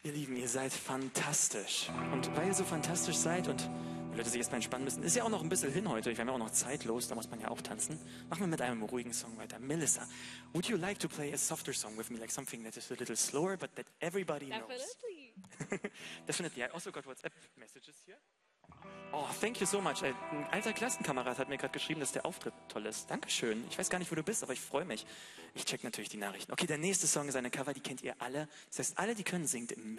Ihr Lieben, ihr seid fantastisch. Und weil ihr so fantastisch seid und die Leute sich erstmal entspannen müssen, ist ja auch noch ein bisschen hin heute. Wir haben ja auch noch zeitlos, da muss man ja auch tanzen. Machen wir mit einem ruhigen Song weiter. Melissa, would you like to play a softer song with me, like something that is a little slower, but that everybody knows? Definitely. Definitely. I also got WhatsApp messages here. Oh, thank you so much. Ein alter Klassenkamerad hat mir gerade geschrieben, dass der Auftritt toll ist. Dankeschön. Ich weiß gar nicht, wo du bist, aber ich freue mich. Ich check natürlich die Nachrichten. Okay, der nächste Song ist eine Cover, die kennt ihr alle. Das heißt, alle, die können, singt im